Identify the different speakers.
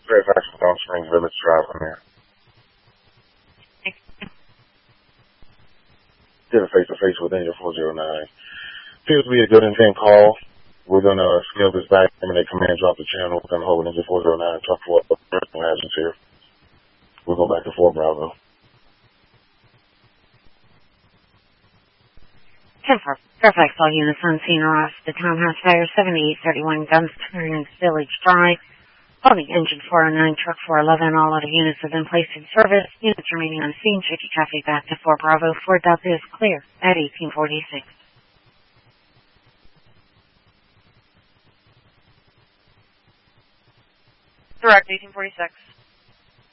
Speaker 1: Fairfax from Palm Springs Village Drive from here. Did a face-to-face with Engine 409. Appears to be a good intent call. We're going to scale this back, terminate command, drop the channel. We're going to hold Engine 409, truck 4, personal hazards here. We'll go back to 4 Bravo.
Speaker 2: 10-4, Fairfax, all units on scene are off. The Townhouse Fire 7831 Guns Turns Village Drive. Holding Engine 409, truck 411, all other units have been placed in service. Units remaining on scene, check your traffic back to 4 Bravo. 4 Delta is clear at 1846.
Speaker 3: Direct 1846.